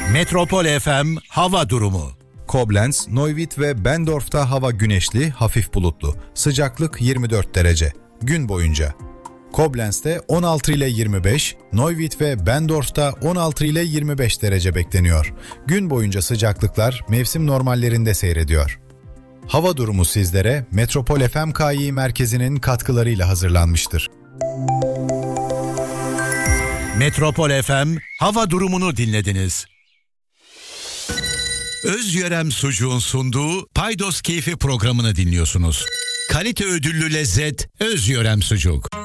Metropol FM hava durumu. Koblenz, Neuwied ve Bendorf'ta hava güneşli, hafif bulutlu. Sıcaklık 24 derece. Gün boyunca. Koblenz'te 16 ile 25, Neuwied ve Bendorf'ta 16 ile 25 derece bekleniyor. Gün boyunca sıcaklıklar mevsim normallerinde seyrediyor. Hava durumu sizlere Metropol FM KI merkezinin katkılarıyla hazırlanmıştır. Metropol FM hava durumunu dinlediniz. Özyörem Sucuğun sunduğu Paydos Keyfi programını dinliyorsunuz. Kalite ödüllü lezzet Özyörem Sucuk.